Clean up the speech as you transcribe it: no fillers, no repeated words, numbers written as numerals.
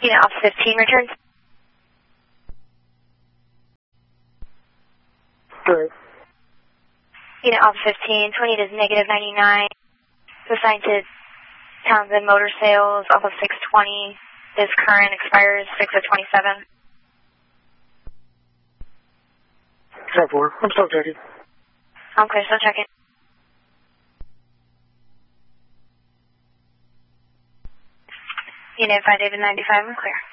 Unit Alpha 15 returns. Good. Unit Alpha 15, 28 is negative 99. Assigned to Townsend Motor Sales, Alpha 620. This current expires 6 of 27. 10-4. I'm still checking. I'm clear, still checking. Unit 5 David 95, I'm clear.